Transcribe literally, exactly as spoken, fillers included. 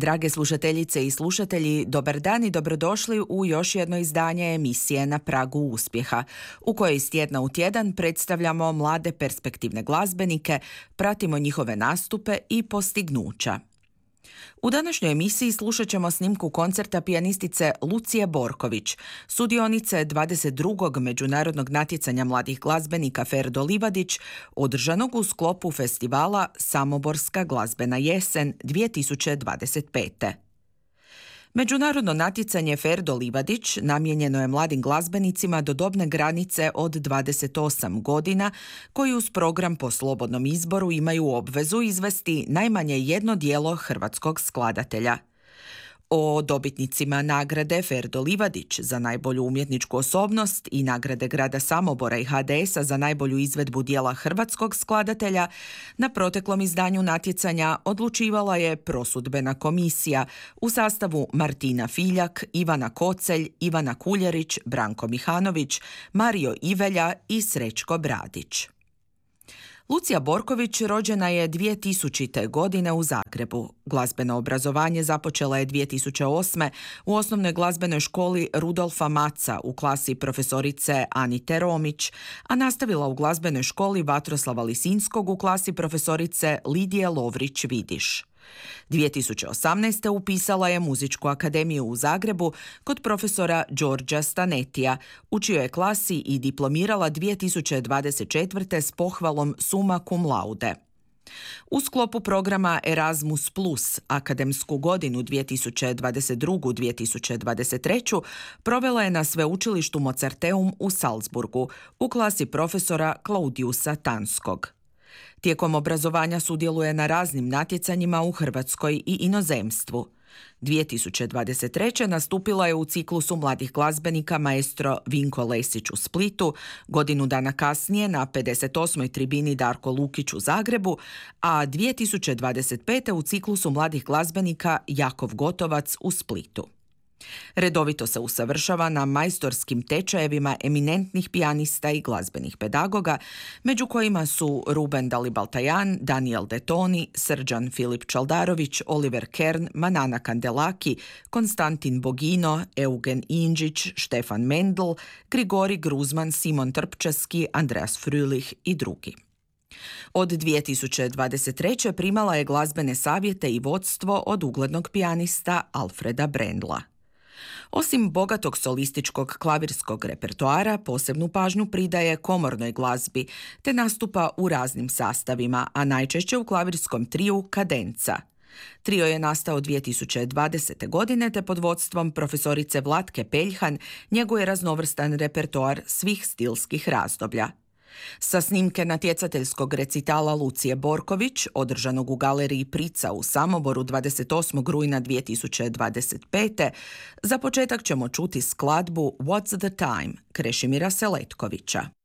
Drage slušateljice i slušatelji, dobar dan i dobrodošli u još jedno izdanje emisije Na pragu uspjeha, u kojoj iz tjedna u tjedan predstavljamo mlade perspektivne glazbenike, pratimo njihove nastupe i postignuća. U današnjoj emisiji slušat ćemo snimku koncerta pijanistice Lucije Borković, sudionice dvadeset drugog međunarodnog natjecanja mladih glazbenika Ferdo Livadić, održanog u sklopu festivala Samoborska glazbena jesen dvije tisuće dvadeset pete. Međunarodno natjecanje Ferdo Livadić namijenjeno je mladim glazbenicima do dobne granice od dvadeset osam godina, koji uz program po slobodnom izboru imaju obvezu izvesti najmanje jedno djelo hrvatskog skladatelja. O dobitnicima nagrade Ferdo Livadić za najbolju umjetničku osobnost i nagrade grada Samobora i ha de esa za najbolju izvedbu djela hrvatskog skladatelja na proteklom izdanju natjecanja odlučivala je prosudbena komisija u sastavu Martina Filjak, Ivana Kocelj, Ivana Kuljerić, Branko Mihanović, Mario Ivelja i Srećko Bradić. Lucija Borković rođena je dvije tisućite. godine u Zagrebu. Glazbeno obrazovanje započela je dvije tisuće osme. u osnovnoj glazbenoj školi Rudolfa Maca u klasi profesorice Anite Romić, a nastavila u glazbenoj školi Vatroslava Lisinskog u klasi profesorice Lidije Lovrić-Vidiš. dvije tisuće osamnaeste. upisala je Muzičku akademiju u Zagrebu kod profesora Đorđa Stanetija, u čijoj je klasi i diplomirala dvije tisuće dvadeset četvrte. s pohvalom summa cum laude. U sklopu programa Erasmus plus akademsku godinu dvije tisuće dvadeset drugu. dvije tisuće dvadeset treće. provela je na sveučilištu Mozarteum u Salzburgu u klasi profesora Klaudijusa Tanskog. Tijekom obrazovanja sudjeluje na raznim natjecanjima u Hrvatskoj i inozemstvu. dvije tisuće dvadeset treće. nastupila je u ciklusu mladih glazbenika maestro Vinko Lesić u Splitu, godinu dana kasnije na pedeset osmoj tribini Darko Lukić u Zagrebu, a dvije tisuće dvadeset pete. u ciklusu mladih glazbenika Jakov Gotovac u Splitu. Redovito se usavršava na majstorskim tečajevima eminentnih pijanista i glazbenih pedagoga, među kojima su Ruben Dalibaltajan, Daniel Detoni, Srđan Filip Čaldarović, Oliver Kern, Manana Kandelaki, Konstantin Bogino, Eugen Inđić, Štefan Mendl, Grigori Gruzman, Simon Trpčeski, Andreas Frülich i drugi. Od dvije tisuće dvadeset treće. primala je glazbene savjete i vodstvo od uglednog pijanista Alfreda Brendla. Osim bogatog solističkog klavirskog repertoara, posebnu pažnju pridaje komornoj glazbi, te nastupa u raznim sastavima, a najčešće u klavirskom triju Kadenca. Trio je nastao dvije tisuće dvadesete. godine, te pod vodstvom profesorice Vlatke Peljhan njeguje raznovrstan repertoar svih stilskih razdoblja. Sa snimke natjecateljskog recitala Lucije Borković, održanog u galeriji Prica u Samoboru dvadeset osmog rujna dvije tisuće dvadeset pete. za početak ćemo čuti skladbu What's the Time Krešimira Seletkovića.